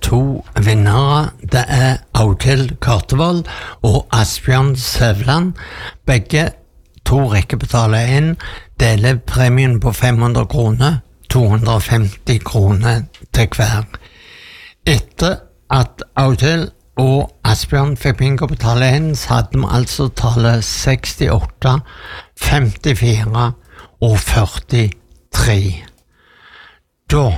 to vinnere. Det Audhild Kartevold og Asbjørn Søvland. Begge to rekkebetaler inn, deler premien på 500 kroner, 250 kroner til hver. Etter at Audhild og Asbjørn fikk bingo betale inn, så hadde vi altså tallet 68, 54 og 43. Da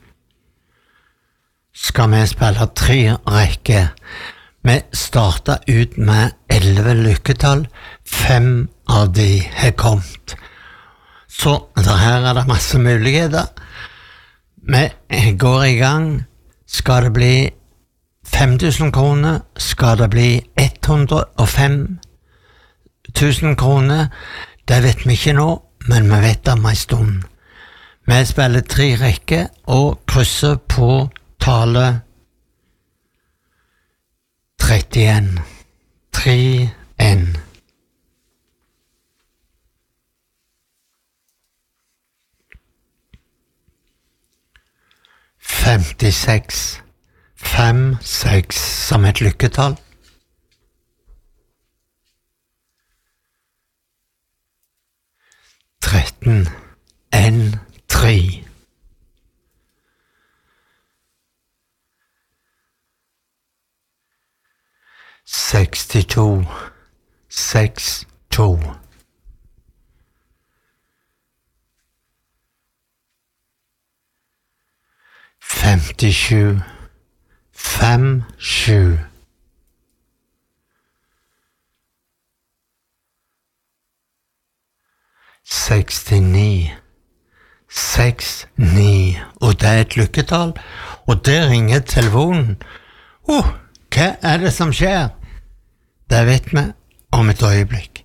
skal vi spille 3 rekker. Vi startet ut med 11 lykketall, 5 av de har kommet. Så her det masse muligheter. Vi går i gang. Skal det bli 5000 kroner? Skal det bli 105 000 kroner? Det vet vi ikke nå, men vi vet det om en stund. Vi spiller 3 rekker og krysser på tallet 31. 3-1. «56, 5-6 som et lykketall. 13, 1, 3. 62, 6, 2. 57, 5, 7. 69, 6, 9. Og det et lykketall, og det ringer telefonen. Hva det som skjer? Det vet vi om et øyeblikk.